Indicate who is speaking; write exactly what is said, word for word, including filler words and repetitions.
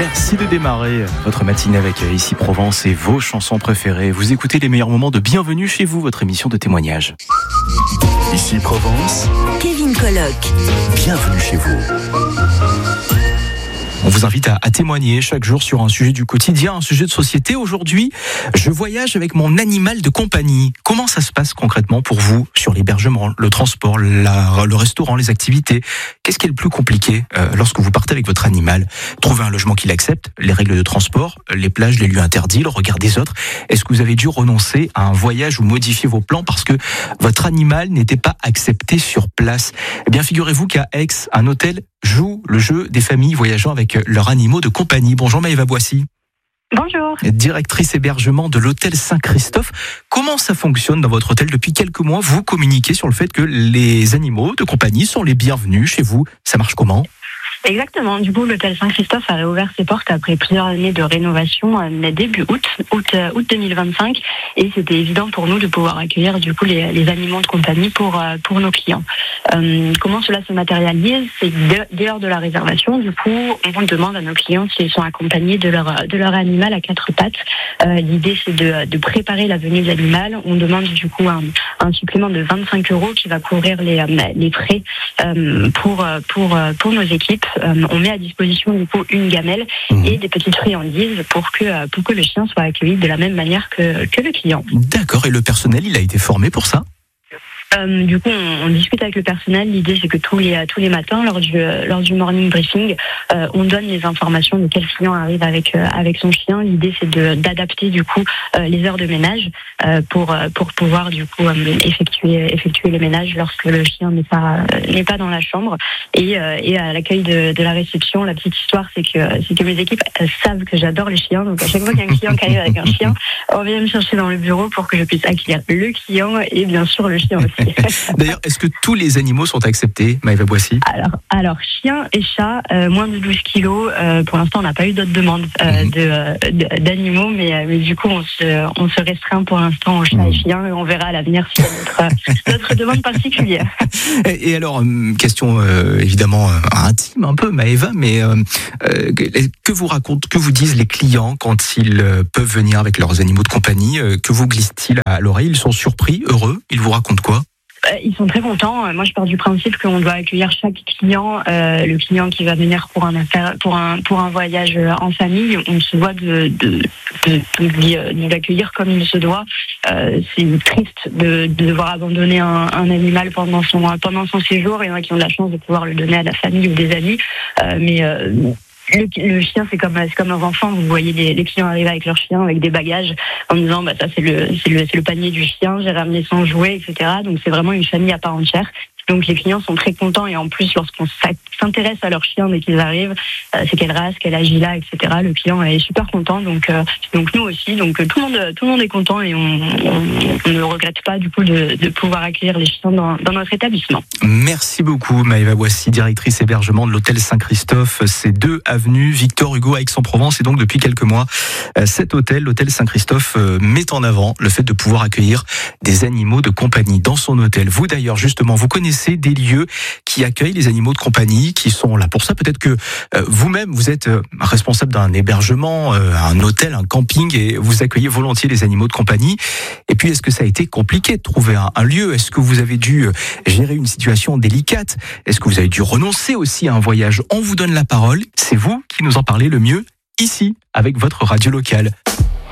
Speaker 1: Merci de démarrer votre matinée avec Ici Provence et vos chansons préférées. Vous écoutez les meilleurs moments de Bienvenue chez vous, votre émission de témoignage.
Speaker 2: Ici Provence,
Speaker 3: Kevin Colloc.
Speaker 2: bienvenue chez vous.
Speaker 1: On vous invite à, à témoigner chaque jour sur un sujet du quotidien, un sujet de société. Aujourd'hui, je voyage avec mon animal de compagnie. Comment ça se passe concrètement pour vous sur l'hébergement, le transport, la, le restaurant, les activités? Qu'est-ce qui est le plus compliqué euh, lorsque vous partez avec votre animal? Trouver un logement qui l'accepte, les règles de transport, les plages, les lieux interdits, le regard des autres. Est-ce que vous avez dû renoncer à un voyage ou modifier vos plans parce que votre animal n'était pas accepté sur place? Eh bien, figurez-vous qu'à Aix, un hôtel joue le jeu des familles voyageant avec leurs animaux de compagnie. Bonjour Maëva Boissy.
Speaker 4: Bonjour.
Speaker 1: Directrice hébergement de l'hôtel Saint-Christophe. Comment ça fonctionne dans votre hôtel? Depuis quelques mois, vous communiquez sur le fait que les animaux de compagnie sont les bienvenus chez vous. Ça marche comment?
Speaker 4: Exactement. Du coup, l'hôtel Saint-Christophe a réouvert ses portes après plusieurs années de rénovation euh, début août, août, euh, août deux mille vingt-cinq, et c'était évident pour nous de pouvoir accueillir du coup les, les animaux de compagnie pour euh, pour nos clients. Euh, comment cela se matérialise? C'est dès lors de la réservation, du coup, on demande à nos clients s'ils sont accompagnés de leur de leur animal à quatre pattes. Euh, l'idée, c'est de, de préparer la venue de l'animal. On demande du coup un, un supplément de vingt-cinq euros qui va couvrir les les frais euh, pour pour pour nos équipes. Euh, on met à disposition du coup une gamelle mmh. et des petites friandises pour que pour que le chien soit accueilli de la même manière que que le client.
Speaker 1: D'accord. Et le personnel, il a été formé pour ça?
Speaker 4: Euh, du coup, on, on discute avec le personnel. L'idée, c'est que tous les tous les matins, lors du lors du morning briefing, euh, on donne les informations de quel client arrive avec euh, avec son chien. L'idée, c'est de d'adapter du coup euh, les heures de ménage euh, pour pour pouvoir du coup euh, effectuer effectuer le ménage lorsque le chien n'est pas euh, n'est pas dans la chambre. Et euh, et à l'accueil de, de la réception, la petite histoire, c'est que c'est que mes équipes euh, savent que j'adore les chiens. Donc à chaque fois qu'il y a un client qui arrive avec un chien, on vient me chercher dans le bureau pour que je puisse accueillir le client et bien sûr le chien aussi.
Speaker 1: D'ailleurs, est-ce que tous les animaux sont acceptés, Maëva Boissy?
Speaker 4: Alors, alors, chien et chat, euh, moins de douze kilos. Euh, pour l'instant, on n'a pas eu d'autres demandes euh, mmh. de, euh, de, d'animaux, mais, euh, mais du coup, on se, on se restreint pour l'instant aux chats mmh. et chiens, et on verra à l'avenir s'il y a notre, notre demande particulière.
Speaker 1: Et, et alors, question euh, évidemment euh, intime un peu, Maëva, mais euh, euh, que vous racontent, que vous disent les clients quand ils euh, peuvent venir avec leurs animaux de compagnie? euh, Que vous glissent-ils à l'oreille? Ils sont surpris, heureux? Ils vous racontent quoi?
Speaker 4: Ils sont très contents. Moi, je pars du principe qu'on doit accueillir chaque client. Euh, le client qui va venir pour un affaire, pour un pour un voyage en famille, on se doit de de de, de, de l'accueillir comme il se doit. Euh, c'est triste de, de devoir abandonner un, un animal pendant son pendant son séjour. Il y en a qui ont de la chance de pouvoir le donner à la famille ou des amis, euh, mais euh, Le, le chien, c'est comme c'est comme un enfant. Vous voyez les, les clients arriver avec leur chien, avec des bagages, en disant bah ça c'est le c'est le c'est le panier du chien. J'ai ramené son jouet, et cetera. Donc c'est vraiment une famille à part entière. Donc les clients sont très contents, et en plus lorsqu'on s'intéresse à leur chien dès qu'ils arrivent, euh, c'est quelle race, quel âge il a, et cetera. Le client est super content, donc euh, donc nous aussi, donc tout le monde tout le monde est content, et on, on, on ne regrette pas du coup de, de pouvoir accueillir les chiens dans, dans notre établissement.
Speaker 1: Merci beaucoup Maëva Boissy, directrice hébergement de l'hôtel Saint-Christophe. C'est deux avenue Victor Hugo à Aix-en-Provence, et donc depuis quelques mois, cet hôtel, l'hôtel Saint-Christophe, met en avant le fait de pouvoir accueillir des animaux de compagnie dans son hôtel. Vous d'ailleurs justement, vous connaissez des lieux qui accueillent les animaux de compagnie, qui sont là pour ça. Peut-être que euh, vous-même, vous êtes euh, responsable d'un hébergement, euh, un hôtel, un camping, et vous accueillez volontiers les animaux de compagnie. Et puis, est-ce que ça a été compliqué de trouver un, un lieu? Est-ce que vous avez dû euh, gérer une situation délicate? Est-ce que vous avez dû renoncer aussi à un voyage? On vous donne la parole. C'est vous qui nous en parlez le mieux ici, avec votre radio locale.